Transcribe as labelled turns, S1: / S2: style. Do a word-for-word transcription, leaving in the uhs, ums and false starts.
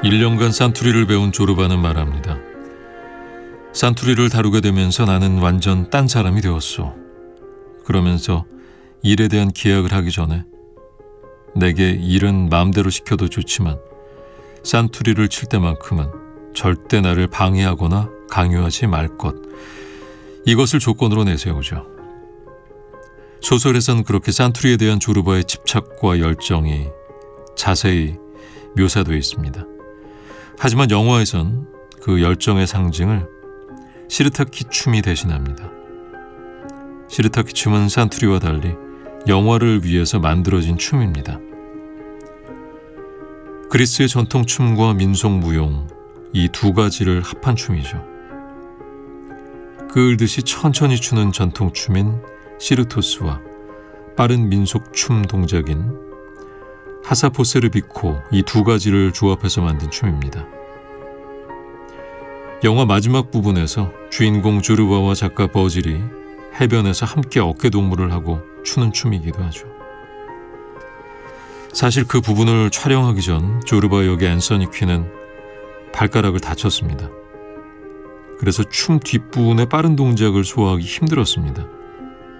S1: 일 년간 산투리를 배운 조르바는 말합니다. 산투리를 다루게 되면서 나는 완전 딴 사람이 되었소. 그러면서 일에 대한 계약을 하기 전에 내게 일은 마음대로 시켜도 좋지만 산투리를 칠 때만큼은 절대 나를 방해하거나 강요하지 말 것, 이것을 조건으로 내세우죠. 소설에선 그렇게 산투리에 대한 조르바의 집착과 열정이 자세히 묘사되어 있습니다. 하지만 영화에선 그 열정의 상징을 시르타키 춤이 대신합니다. 시르타키 춤은 산투리와 달리 영화를 위해서 만들어진 춤입니다. 그리스의 전통 춤과 민속 무용, 이 두 가지를 합한 춤이죠. 그을듯이 천천히 추는 전통 춤인 시르토스와 빠른 민속 춤 동작인 하사포세르비코, 이 두 가지를 조합해서 만든 춤입니다. 영화 마지막 부분에서 주인공 조르바와 작가 버질이 해변에서 함께 어깨동무를 하고 추는 춤이기도 하죠. 사실 그 부분을 촬영하기 전 조르바 역의 앤서니 퀸은 발가락을 다쳤습니다. 그래서 춤 뒷부분의 빠른 동작을 소화하기 힘들었습니다.